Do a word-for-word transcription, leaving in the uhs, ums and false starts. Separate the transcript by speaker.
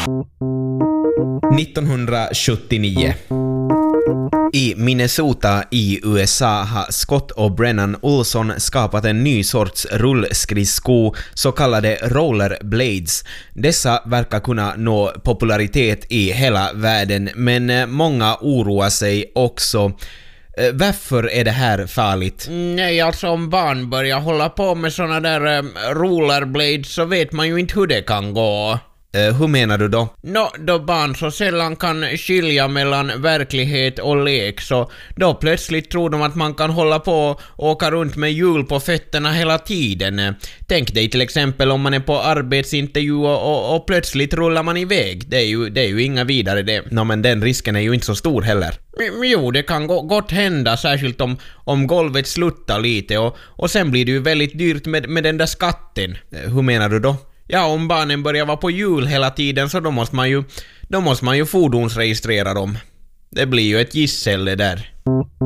Speaker 1: nittonhundrasjuttionio. I Minnesota i U S A har Scott och Brennan Olson skapat en ny sorts rullskridsko, så kallade rollerblades. Dessa verkar kunna nå popularitet i hela världen, men många oroar sig också. Varför är det här farligt?
Speaker 2: Nej, alltså om barn börjar hålla på med såna där um, rollerblades så vet man ju inte hur det kan gå.
Speaker 1: Uh, hur menar du då?
Speaker 2: Nå, då barn så sällan kan skilja mellan verklighet och lek, så då plötsligt tror de att man kan hålla på och åka runt med hjul på fötterna hela tiden. Tänk dig till exempel om man är på arbetsintervju och, och, och plötsligt rullar man iväg. Det är ju, det är ju inga vidare det.
Speaker 1: Nå, men den risken är ju inte så stor heller.
Speaker 2: Jo, det kan gå, gott hända, särskilt om, om golvet sluttar lite, och, och sen blir det ju väldigt dyrt med, med den där skatten.
Speaker 1: Uh, hur menar du då?
Speaker 2: Ja, om barnen börjar vara på hjul hela tiden så då måste man ju, då måste man ju fordonsregistrera dem. Det blir ju ett gissel det där.